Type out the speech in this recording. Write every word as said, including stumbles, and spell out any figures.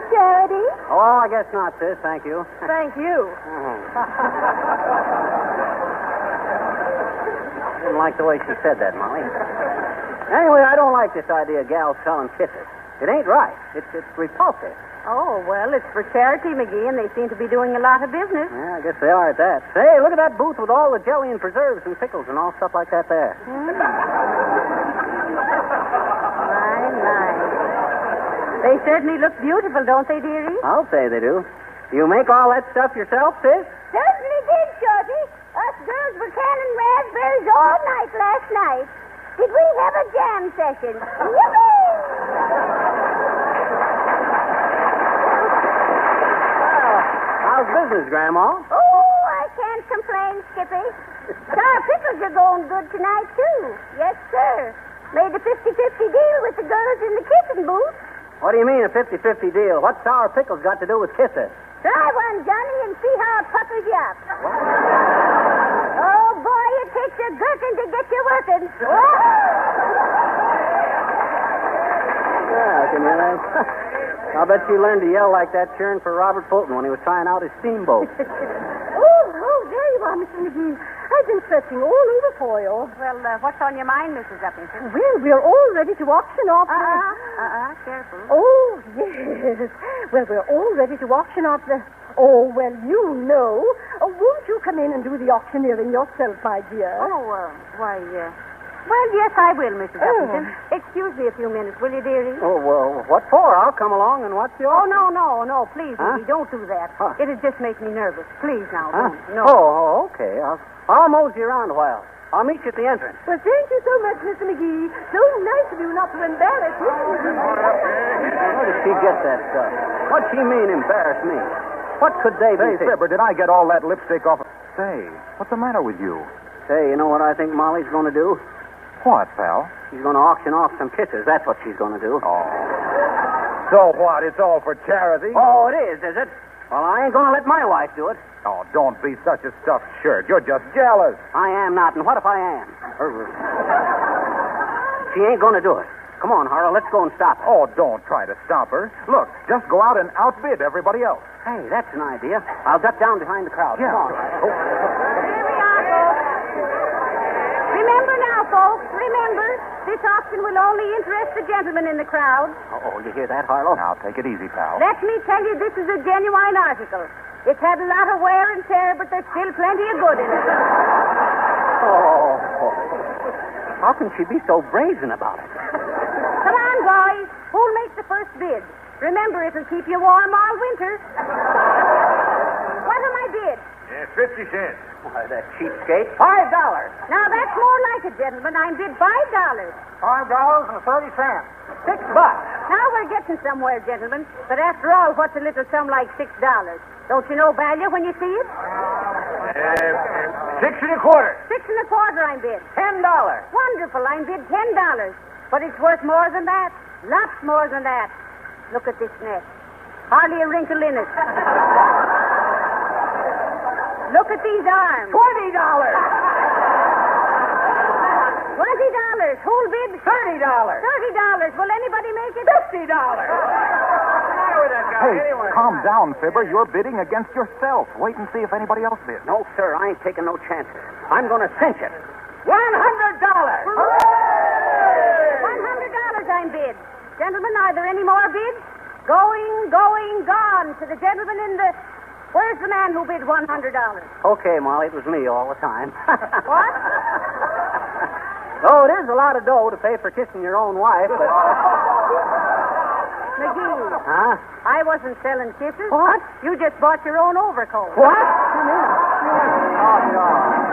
Charity? Oh, I guess not, sis. Thank you. Thank you. I didn't like the way she said that, Molly. Anyway, I don't like this idea of gals selling kisses. It ain't right. It's, it's repulsive. Oh, well, it's for charity, McGee, and they seem to be doing a lot of business. Yeah, I guess they are at that. Say, look at that booth with all the jelly and preserves and pickles and all stuff like that there. Mm. My, my. They certainly look beautiful, don't they, dearie? I'll say they do. You make all that stuff yourself, sis? Certainly did, Shorty. Us girls were canning raspberries all night last night. Did we have a jam session? Yippee! How's business, Grandma? Oh, I can't complain, Skippy. Sour pickles are going good tonight, too. Yes, sir. Made a fifty-fifty deal with the girls in the kissing booth. What do you mean, a fifty-fifty deal? What's sour pickles got to do with kisses? Try one, Johnny, and see how it puckers you up. Oh, boy, it takes a gherkin to get you working. Yeah, I can hear that. I'll bet she learned to yell like that cheering for Robert Fulton when he was trying out his steamboat. Oh, oh, there you are, Mister McGee. I've been searching all over for you. Well, uh, what's on your mind, Missus Uppington? Well, we're all ready to auction off the... Uh-uh, uh-uh, careful. Oh, yes. Well, we're all ready to auction off the... Oh, well, you know. Oh, won't you come in and do the auctioneering yourself, my dear? Oh, uh, why, uh... Well, yes, I will, Missus Oh. Uppington. Excuse me a few minutes, will you, dearie? Oh, well, what for? I'll come along and watch the Oh, auction. no, no, no, please, Huh? Missie, don't do that. Huh. It'd just make me nervous. Please, now, Huh? don't. No. Oh, oh, okay. I'll, I'll mosey around a while. I'll meet you at the entrance. Well, thank you so much, Mister McGee. So nice of you not to embarrass me. Where did she get that stuff? What'd she mean, embarrass me? What could they Say, be? Fibber, did I get all that lipstick off? Say, what's the matter with you? Say, you know what I think Molly's going to do? What, pal? She's going to auction off some kisses. That's what she's going to do. Oh. So what? It's all for charity? Oh, it is, is it? Well, I ain't going to let my wife do it. Oh, don't be such a stuffed shirt. You're just jealous. I am not, and what if I am? She ain't going to do it. Come on, Harlow, let's go and stop her. Oh, don't try to stop her. Look, just go out and outbid everybody else. Hey, that's an idea. I'll duck down behind the crowd. Yeah. Come on. Here we are, folks. Remember now, folks, remember, this auction will only interest the gentlemen in the crowd. Oh, you hear that, Harlow? Now, take it easy, pal. Let me tell you, this is a genuine article. It's had a lot of wear and tear, but there's still plenty of good in it. Oh. How can she be so brazen about it? Come on, boys. Who'll make the first bid? Remember, it'll keep you warm all winter. What am I bid? Yeah, fifty cents. Why, that cheapskate. Five dollars. Now, that's more like it, gentlemen. I'm bid five dollars. Five dollars and thirty cents. Six bucks. Now we're getting somewhere, gentlemen. But after all, what's a little sum like six dollars? Don't you know value when you see it? Uh, six and a quarter. Six and a quarter, I'm bid. Ten dollars. Wonderful. I'm bid ten dollars. But it's worth more than that. Lots more than that. Look at this net. Hardly a wrinkle in it. Look at these arms. Twenty dollars. Twenty dollars. Who'll bid? Thirty dollars. Thirty dollars. Will anybody make it? Fifty dollars. Hey, calm down, Fibber. You're bidding against yourself. Wait and see if anybody else bids. No, sir. I ain't taking no chances. I'm going to cinch it. One hundred dollars. One hundred dollars I'm bid. Gentlemen, are there any more bids? Going, going, gone to the gentleman in the... Where's the man who bid one hundred dollars? Okay, Molly, it was me all the time. What? Oh, it is a lot of dough to pay for kissing your own wife, but... McGee, Huh? I wasn't selling kisses. What? You just bought your own overcoat. What? Oh, no.